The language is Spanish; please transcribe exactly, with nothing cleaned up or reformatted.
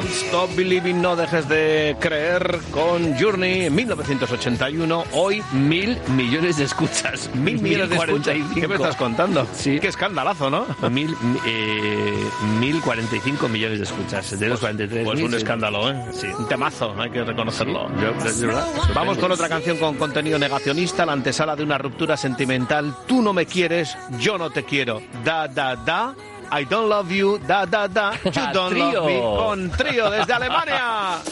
Don't Stop Believing, no dejes de creer, con Journey en mil novecientos ochenta y uno. Hoy mil millones de escuchas. Mil millones de escuchas. ¿Qué me estás contando? Sí. Qué escandalazo, ¿no? Mil, eh, mil cuarenta y cinco millones de escuchas. De los cuarenta y tres. Pues mil, un sí. escándalo, ¿eh? Sí, un temazo, hay que reconocerlo. Sí. Yo, yo, yo, Vamos con otra canción con contenido negacionista, la antesala de una ruptura sentimental. Tú no me quieres, yo no te quiero. Da, da, da. I don't love you, da, da, da. You don't love me. Con Trío desde Alemania.